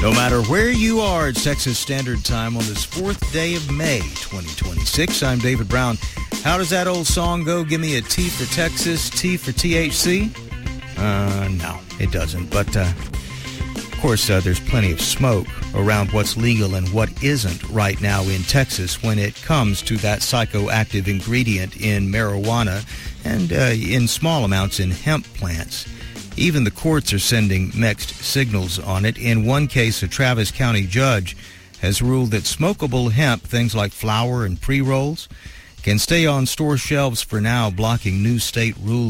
No matter where you are, it's Texas Standard Time on this 4th day of May, 2026. I'm David Brown. How does that old song go? Give me a T for Texas, T for THC? No, it doesn't. But, of course, there's plenty of smoke around what's legal and what isn't right now in Texas when it comes to that psychoactive ingredient in marijuana and in small amounts in hemp plants. Even the courts are sending mixed signals on it. In one case, a Travis County judge has ruled that smokable hemp, things like flour and pre-rolls, can stay on store shelves for now, blocking new state rules